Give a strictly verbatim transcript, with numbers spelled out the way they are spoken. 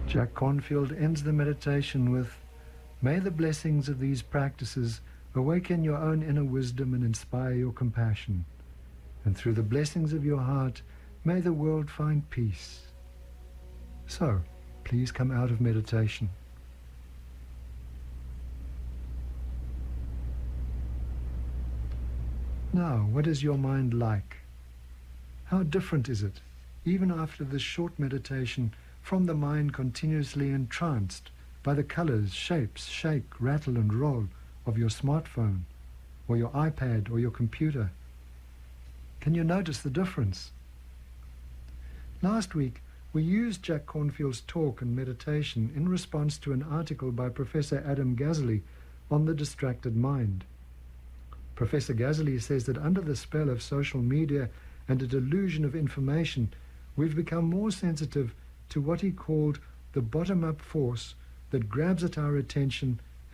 Jack Cornfield ends the meditation with, "May the blessings of these practices awaken your own inner wisdom and inspire your compassion. And through the blessings of your heart, may the world find peace." So, please come out of meditation. Now, what is your mind like? How different is it, even after this short meditation, from the mind continuously entranced by the colors, shapes, shake, rattle and roll of your smartphone, or your iPad, or your computer? Can you notice the difference? Last week, we used Jack Cornfield's talk and meditation in response to an article by Professor Adam Gazzaley on the distracted mind. Professor Gazzaley says that under the spell of social media and a delusion of information, we've become more sensitive to what he called the bottom-up force that grabs at our attention